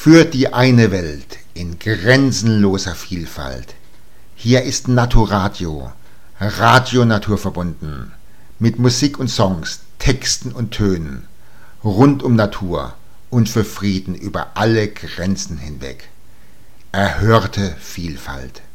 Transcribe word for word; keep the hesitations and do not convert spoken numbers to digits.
für die eine Welt in grenzenloser Vielfalt. Hier ist Naturadio, Radio naturverbunden, mit Musik und Songs, Texten und Tönen, rund um Natur und für Frieden über alle Grenzen hinweg. Erhörte Vielfalt.